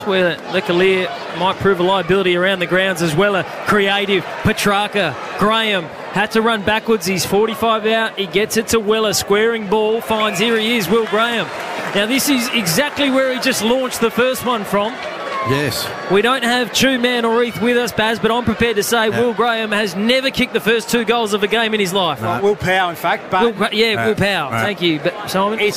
where Lecalier might prove a liability around the grounds as well. A creative Petrarca. Graham had to run backwards. He's 45 out. He gets it to Weller. Squaring ball. Finds, here he is, Will Graham. Now this is exactly where he just launched the first one from. Yes. We don't have Chu Man or Heath with us, Baz, but I'm prepared to say Will Graham has never kicked the first 2 goals of a game in his life. No. Will Powell, in fact. But Will Powell. Thank you. But Simon? It's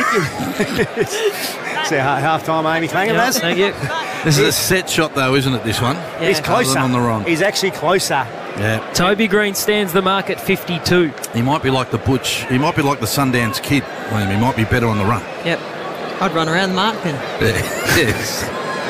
half-time, Amy. Thank you, Baz. Thank you. This is a set shot, though, isn't it, this one? Yeah. He's closer. On the wrong. He's actually closer. Yeah. Toby Green stands the mark at 52. He might be like the Butch. He might be like the Sundance Kid. William. He might be better on the run. Yep. I'd run around the mark then. Yes.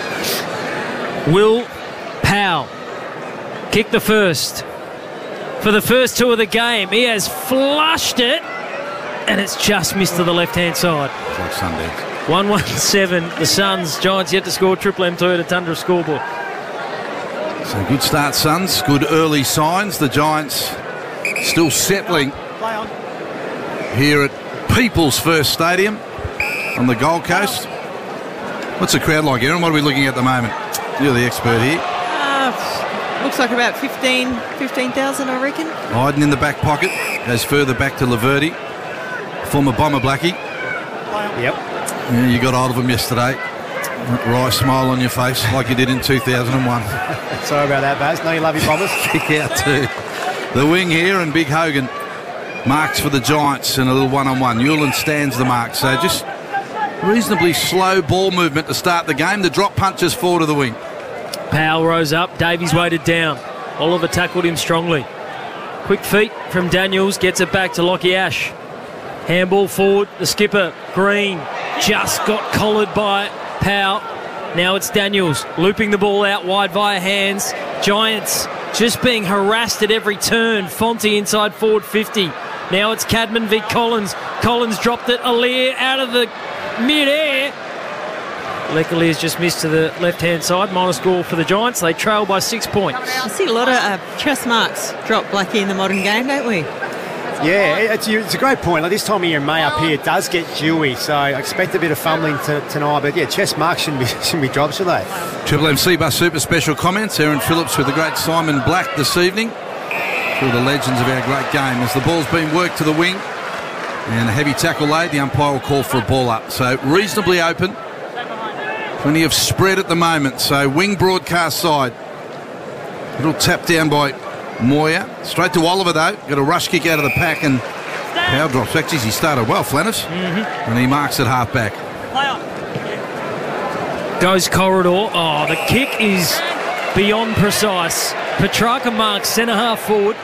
Will Powell kick the first. For the first 2 of the game, he has flushed it, and it's just missed to the left-hand side. It's like Sundance. 1-1-7. The Suns. Giants yet to score. Triple M Toyota Tundra scoreboard. So good start, Suns. Good early signs. The Giants still settling here at People's First Stadium on the Gold Coast. What's the crowd like, Aaron? What are we looking at the moment? You're the expert here. Looks like about 15,000, I reckon. Iden in the back pocket. Goes further back to Laverty. Former Bomber Blackie. Yep. Yeah, you got hold of him yesterday. That wry smile on your face like you did in 2001. Sorry about that, Baz. No, you love your Bombers. Kick out to the wing here, and Big Hogan marks for the Giants in a little one-on-one. Newland stands the mark. So just reasonably slow ball movement to start the game. The drop punches forward to the wing. Powell rose up. Davies weighted down. Oliver tackled him strongly. Quick feet from Daniels. Gets it back to Lockie Ash. Handball forward. The skipper, Green, just got collared by Powell. Now it's Daniels looping the ball out wide via hands. Giants just being harassed at every turn. Fonte inside forward 50. Now it's Cadman v Collins. Collins dropped it. Alier out of the mid-air. Lecalier's just missed to the left-hand side. Minus score for the Giants. They trail by 6 points. I see a lot of chest marks drop, Blackie, in the modern game, don't we? Yeah, it's a great point. Like this time of year in May up here, it does get dewy, so I expect a bit of fumbling tonight. But yeah, chest marks shouldn't be dropped, should they? Triple M C-Bus Super special comments. Aaron Phillips with the great Simon Black this evening. Through the legends of our great game. As the ball's been worked to the wing and a heavy tackle laid, the umpire will call for a ball up. So reasonably open. Plenty of spread at the moment. So wing broadcast side. Little tap down by Moyer. Straight to Oliver, though. Got a rush kick out of the pack, and Powell drops. Actually, he started well, Flanners. And he marks at half-back. Goes corridor. Oh, the kick is beyond precise. Petrarca marks centre-half forward.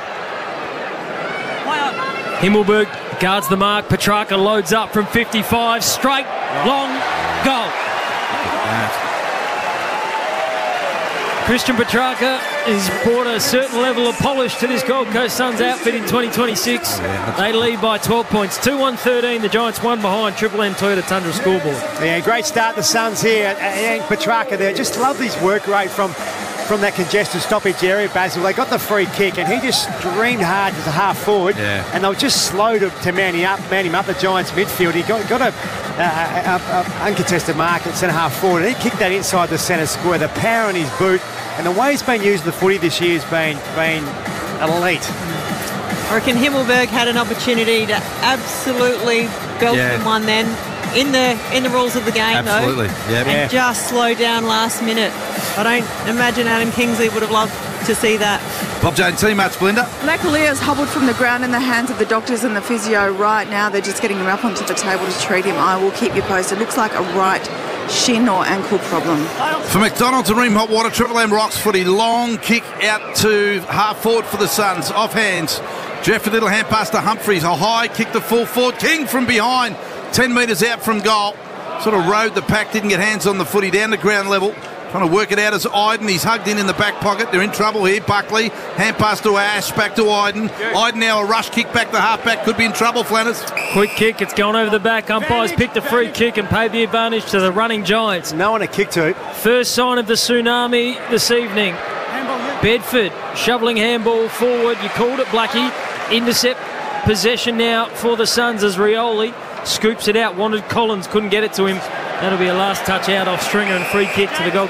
Himmelberg guards the mark. Petrarca loads up from 55. Straight, long, goal. Christian Petrarca has brought a certain level of polish to this Gold Coast Suns outfit in 2026. They lead by 12 points. 2-1-13. The Giants one behind. Triple M Toyota Tundra scoreboard. Yeah, great start the Suns here. And Petrarca there. Just love his work rate from that congested stoppage area, Basil. They got the free kick, and he just streamed hard as a half forward. Yeah. And they were just slow to man him up the Giants midfield. He got a uncontested mark at centre half forward, and he kicked that inside the centre square. The power in his boot and the way he's been using the footy this year has been elite. I reckon Himmelberg had an opportunity to absolutely belt them one then. In the rules of the game, absolutely. Though, and just slow down last minute. I don't imagine Adam Kingsley would have loved to see that. Bob Jane T-Mats, Belinda. Lecalier's hobbled from the ground in the hands of the doctors and the physio right now. They're just getting him up onto the table to treat him. I will keep you posted. Looks like a right shin or ankle problem. For McDonald's and Ream Hot Water, Triple M rocks footy. Long kick out to half forward for the Suns. Off hands. Jeffrey Little hand pass to Humphreys. A high kick to full forward. King from behind. 10 metres out from goal. Sort of rode the pack, didn't get hands on the footy down to ground level. Trying to work it out as Iden. He's hugged in the back pocket. They're in trouble here. Buckley. Hand pass to Ash. Back to Iden. Iden now a rush kick back to half-back. Could be in trouble, Flanners. Quick kick. It's gone over the back. Umpires picked a free kick and paid the advantage to the running Giants. No one to kick to. First sign of the tsunami this evening. Bedford shoveling handball forward. You called it, Blackie. Intercept possession now for the Suns as Rioli scoops it out. Wanted Collins. Couldn't get it to him. That'll be a last touch out off Stringer and free kick to the Gold